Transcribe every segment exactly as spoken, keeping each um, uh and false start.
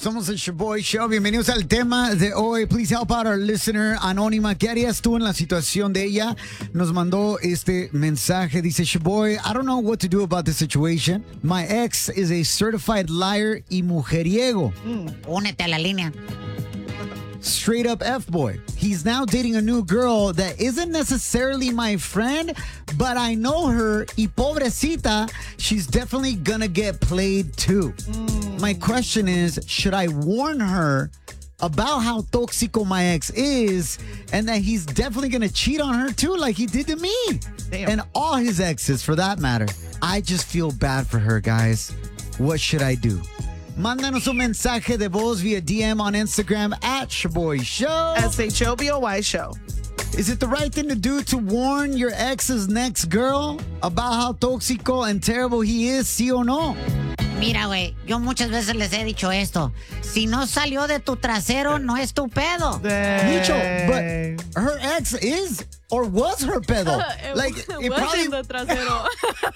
Somos el Shaboy Show. Bienvenidos al tema de hoy. Please help out our listener anónima que harías tú en la situación de ella. Nos mandó este mensaje. Dice, Shaboy, I don't know what to do about this situation. My ex is a certified liar y mujeriego. Mm. Únete a la línea. Straight up F-boy. He's now dating a new girl that isn't necessarily my friend, but I know her y pobrecita, she's definitely gonna get played too. Mm. My question is, should I warn her about how tóxico my ex is and that he's definitely gonna cheat on her too like he did to me? Damn. And all his exes for that matter. I just feel bad for her, guys. What should I do? Mándanos un mensaje de voz via D M on Instagram at Shaboy Show. S H O B O Y Show. Is it the right thing to do to warn your ex's next girl about how tóxico and terrible he is, sí o no? Mira, güey, yo muchas veces les he dicho esto. Si no salió de tu trasero, no es tu pedo. Micho, but her ex is or was her pedo. Like, it probably... the trasero.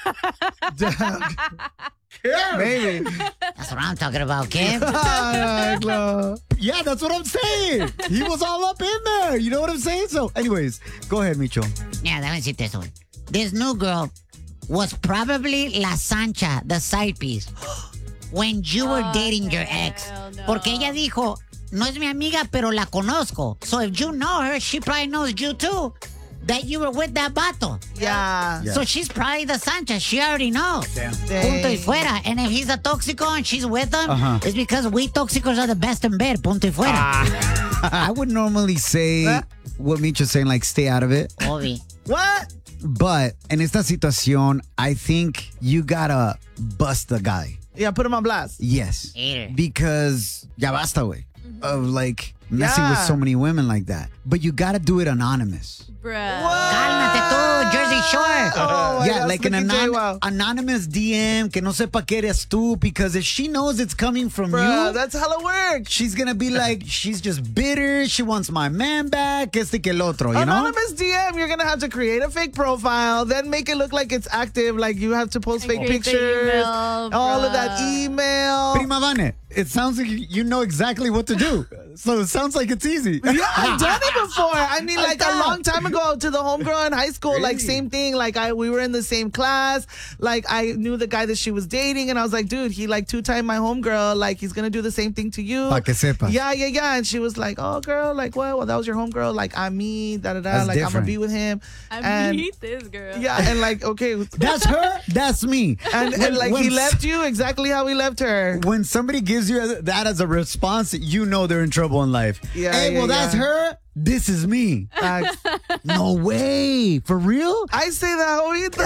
Yeah, maybe. That's what I'm talking about, Kim. Yeah, that's what I'm saying. He was all up in there. You know what I'm saying? So, anyways, go ahead, Micho. Yeah, déjame decirte eso, güey. This new girl was probably la Sancha, the side piece, when you were Oh, dating your ex. hell no. Porque ella dijo, no es mi amiga, pero la conozco. So if you know her, she probably knows you too. That you were with that vato. Yeah. Yeah. So she's probably the Sancha. She already knows. Damn. Punto y fuera. And if he's a tóxico and she's with him, Uh-huh. it's because we tóxicos are the best in bed. Punto y fuera. I would normally say Huh? what Micho's saying, like, stay out of it. Obvi. What? But en esta situación, I think you gotta bust the guy. Yeah, put him on blast. Yes. Hater. Because ya basta, güey. Of like messing Yeah. with so many women like that. But you gotta do it anonymous. Bruh. Cálmate tú, Jersey Shore. Oh, my yeah, God, like an Slicky J, anon- wow. anonymous D M que no sepa que eres tú, because if she knows it's coming from Bruh, you, that's hella work. she's gonna be like, she's just bitter, she wants my man back, este que el otro, you know? Anonymous D M, you're going to have to create a fake profile, then make it look like it's active, like you have to post fake create the pictures, email, all of that bruh. email. Prima Vane, it sounds like you you know exactly what to do. So it sounds like it's easy. Yeah, I've done it before. I mean, like a long time ago to the homegirl in high school, like Really? same thing. Like I, we were in the same class. Like I knew the guy that she was dating, and I was like, dude, he like two timed my homegirl. Like he's gonna do the same thing to you. Pa que sepa. Yeah, yeah, yeah. And she was like, oh, girl, like what? Well, that was your homegirl. Like I'm me. Da da da. That's Like I'm different. gonna be with him. I and meet this girl. yeah, and like okay, That's her, that's me. and, and like When he s- left you exactly how he left her. When somebody gives you that as a response, you know they're in trouble in life. Yeah, hey, yeah, well, that's yeah. her. This is me. Uh, No way. For real? I say that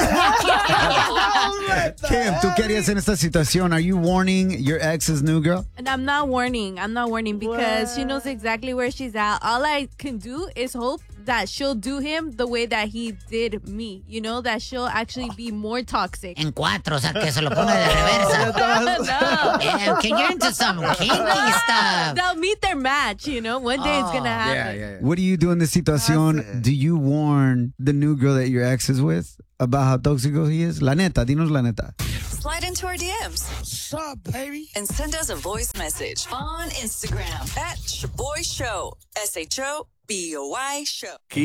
ahorita. Kim, ¿tú qué harías en esta situación? Are you warning your ex's new girl? And I'm not warning. I'm not warning because she knows exactly where she's at. All I can do is hope that she'll do him the way that he did me. You know, that she'll actually be more toxic. En cuatro, o sea, que se lo ponga de reversa. No. Damn, can you into some kinky stuff? They'll meet their match, you know? One day it's going to happen. What do you do in this situación? Do you warn the new girl that your ex is with about how tóxico he is? La neta, dinos la neta. Slide into our D Ms. What's up, baby? And send us a voice message on Instagram at Shaboy Show. S H O B O Y Show.